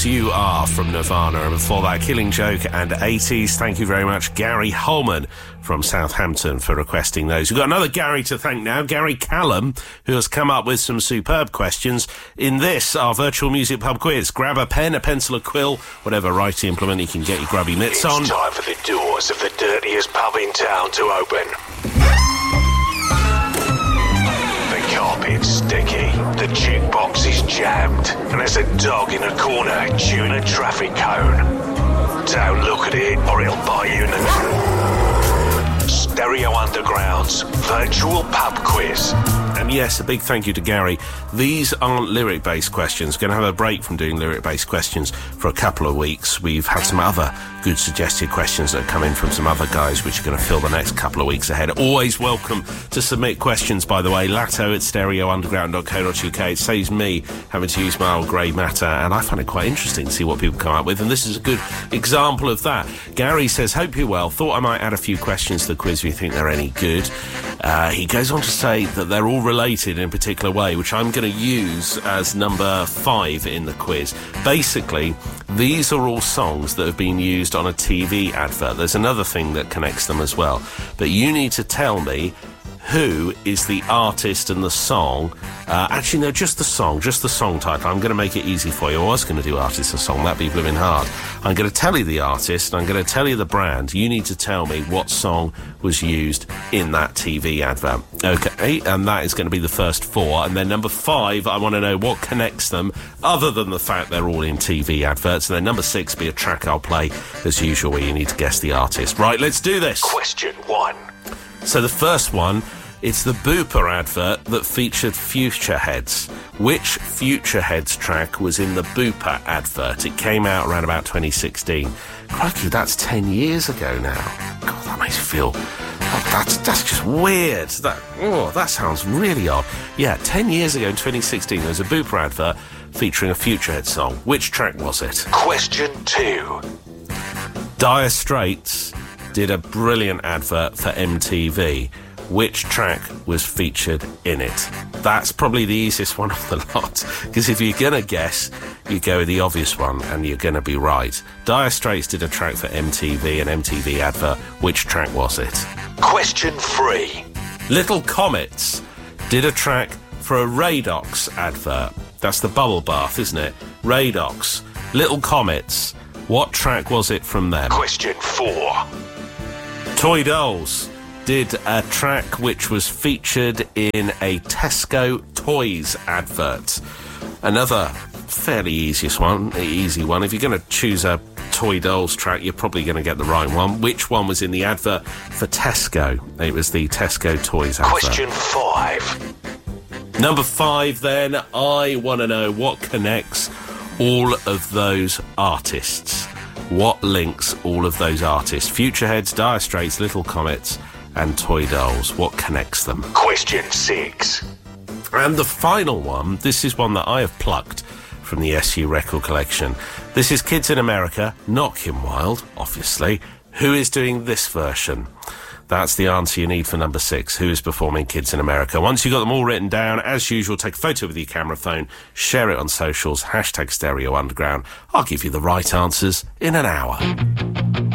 You Are from Nirvana, and before that, Killing Joke and 80s. Thank you very much, Gary Holman from Southampton, for requesting those. We've got another Gary to thank now, Gary Callum, who has come up with some superb questions in this, our virtual music pub quiz. Grab a pen, a pencil, a quill, whatever writing implement you can get your grubby mitts on. It's time for the doors of the dirtiest pub in town to open. The carpet's sticky, the jukebox is jammed, and there's a dog in a corner chewing a traffic cone. Don't look at it or it'll bite you in the... Stereo Underground's virtual pub quiz. And yes, a big thank you to Gary. These aren't lyric-based questions. Going to have a break from doing lyric-based questions for a couple of weeks. We've had some other good suggested questions that have come in from some other guys, which are going to fill the next couple of weeks ahead. Always welcome to submit questions, by the way. latto@stereounderground.co.uk. It saves me having to use my old grey matter, and I find it quite interesting to see what people come up with, and this is a good example of that. Gary says, hope you're well. Thought I might add a few questions to the quiz if you think they're any good. He goes on to say that they're all related in a particular way, which I'm going to use as number 5 in the quiz. Basically, these are all songs that have been used on a TV advert. There's another thing that connects them as well. But you need to tell me who is the artist and the song. Actually, no, just the song title. I'm going to make it easy for you. I was going to do artist and song. That'd be blooming hard. I'm going to tell you the artist, and I'm going to tell you the brand. You need to tell me what song was used in that TV advert. Okay, and that is going to be the first 4. And then number 5, I want to know what connects them, other than the fact they're all in TV adverts. And then number 6 be a track I'll play, as usual, where you need to guess the artist. Right, let's do this. Question 1. So the first one, it's the Bupa advert that featured Futureheads. Which Futureheads track was in the Bupa advert? It came out around about 2016. Crikey, that's 10 years ago now. God, that makes me feel... that's just weird. That sounds really odd. Yeah, 10 years ago in 2016, there was a Bupa advert featuring a Futurehead song. Which track was it? Question 2. Dire Straits did a brilliant advert for MTV. Which track was featured in it? That's probably the easiest one of the lot, because if you're going to guess, you go with the obvious one, and you're going to be right. Dire Straits did a track for MTV, an MTV advert. Which track was it? Question 3. Little Comets did a track for a Radox advert. That's the bubble bath, isn't it? Radox. Little Comets. What track was it from them? Question 4. Toy Dolls did a track which was featured in a Tesco Toys advert. Another fairly easy one. If you're going to choose a Toy Dolls track, you're probably going to get the right one. Which one was in the advert for Tesco? It was the Tesco Toys advert. Question 5. Number 5, then. I want to know what connects all of those artists. What links all of those artists? Futureheads, Dire Straits, Little Comets, and Toy Dolls. What connects them? Question 6. And the final one, this is one that I have plucked from the SU record collection. This is Kids in America, not Kim Wilde, obviously. Who is doing this version? That's the answer you need for number 6. Who is performing Kids in America? Once you've got them all written down, as usual, take a photo with your camera phone, share it on socials, #Stereo Underground. I'll give you the right answers in an hour.